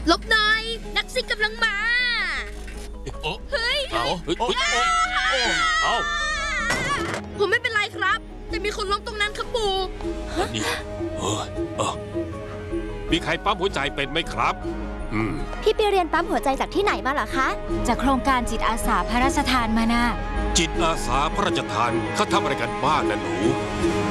หลบหน่อยนักซิ่งกำลังมาเฮ้ยเอาผมไม่เป็นไรครับแต่มีคนล้มตรงนั้นครับปู่นี่มีใครปั๊มหัวใจเป็นไหมครับพี่ไปเรียนปั๊มหัวใจจากที่ไหนมาเหรอคะจากโครงการจิตอาสาพระราชทานมานะจิตอาสาพระราชทานเขาทำอะไรกันบ้างนะหนู